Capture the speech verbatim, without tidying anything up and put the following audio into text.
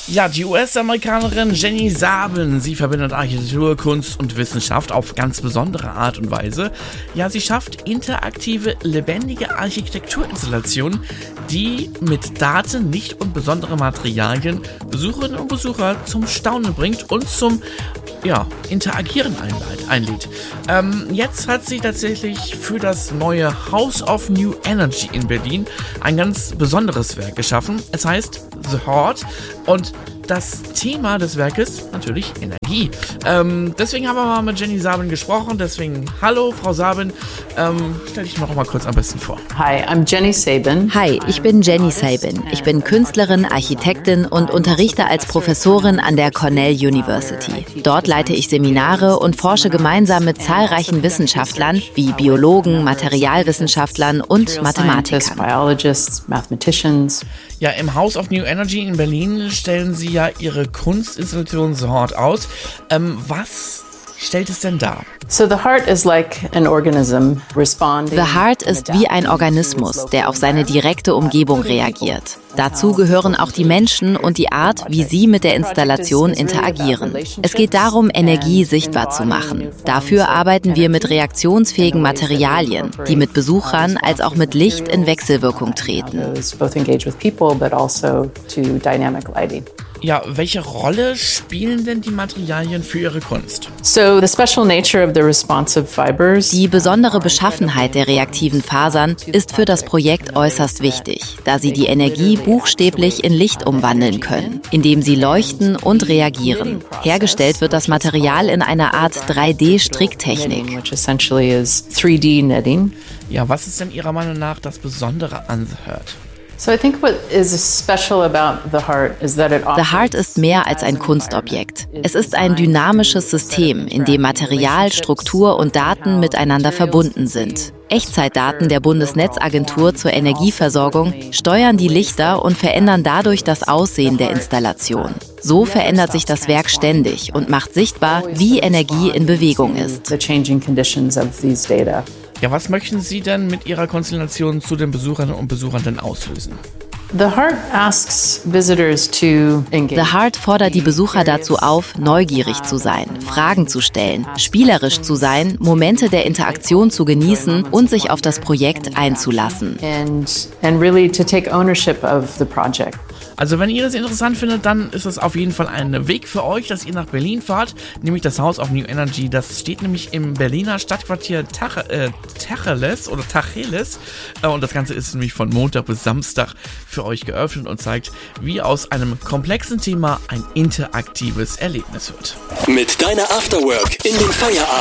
Ja, die U S-Amerikanerin Jenny Saben, sie verbindet Architektur, Kunst und Wissenschaft auf ganz besondere Art und Weise. Ja, sie schafft interaktive, lebendige Architekturinstallationen, die mit Daten, Licht und besondere Materialien Besucherinnen und Besucher zum Staunen bringt und zum ja, Interagieren einlädt. Ähm, jetzt hat sie tatsächlich für das neue House of New Energy in Berlin ein ganz besonderes Werk geschaffen. Es heißt The Heart und das Thema des Werkes natürlich Energie. Ähm, deswegen haben wir mal mit Jenny Saben gesprochen. Deswegen, hallo Frau Saben, ähm, stell dich noch mal kurz am besten vor. Hi, I'm Jenny Saben. Hi, ich bin Jenny Saben. Ich bin Künstlerin, Architektin und unterrichte als Professorin an der Cornell University. Dort leite ich Seminare und forsche gemeinsam mit zahlreichen Wissenschaftlern wie Biologen, Materialwissenschaftlern und Mathematikern. Biologists, mathematicians. Ja, im House of New Energy in Berlin stellen Sie ja Ihre Kunstinstallation The Heart aus. Ähm, was stellt es denn dar? So the heart is like an organism responding. The Heart ist wie ein Organismus, der auf seine direkte Umgebung reagiert. Dazu gehören auch die Menschen und die Art, wie sie mit der Installation interagieren. Es geht darum, Energie sichtbar zu machen. Dafür arbeiten wir mit reaktionsfähigen Materialien, die mit Besuchern als auch mit Licht in Wechselwirkung treten. Ja, welche Rolle spielen denn die Materialien für Ihre Kunst? So the special nature of the responsive fibers. Die besondere Beschaffenheit der reaktiven Fasern ist für das Projekt äußerst wichtig, da sie die Energie buchstäblich in Licht umwandeln können, indem sie leuchten und reagieren. Hergestellt wird das Material in einer Art drei D-Stricktechnik. Which essentially is three D knitting. Ja, was ist denn Ihrer Meinung nach das Besondere an The Heart? So I think what is special about the heart is that it The Heart ist mehr als ein Kunstobjekt. Es ist ein dynamisches System, in dem Material, Struktur und Daten miteinander verbunden sind. Echtzeitdaten der Bundesnetzagentur zur Energieversorgung steuern die Lichter und verändern dadurch das Aussehen der Installation. So verändert sich das Werk ständig und macht sichtbar, wie Energie in Bewegung ist. Ja, was möchten Sie denn mit Ihrer Konstellation zu den Besucherinnen und Besuchern denn auslösen? The Heart asks visitors to engage. The Heart fordert die Besucher dazu auf, neugierig zu sein, Fragen zu stellen, spielerisch zu sein, Momente der Interaktion zu genießen und sich auf das Projekt einzulassen. And, and really to take ownership of the project. Also wenn ihr das interessant findet, dann ist es auf jeden Fall ein Weg für euch, dass ihr nach Berlin fahrt, nämlich das House of New Energy. Das steht nämlich im Berliner Stadtquartier Tach- äh, Tacheles oder Tacheles äh, und das Ganze ist nämlich von Montag bis Samstag für euch geöffnet und zeigt, wie aus einem komplexen Thema ein interaktives Erlebnis wird. Mit deiner Afterwork in den Feierabend.